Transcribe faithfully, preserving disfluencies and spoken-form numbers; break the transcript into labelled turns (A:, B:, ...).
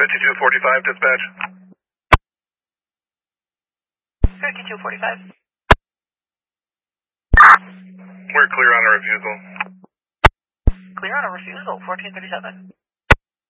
A: fifty-two forty-five, dispatch.
B: fifty-two forty-five.
A: We're clear on a refusal.
B: Clear on a refusal, fourteen thirty-seven.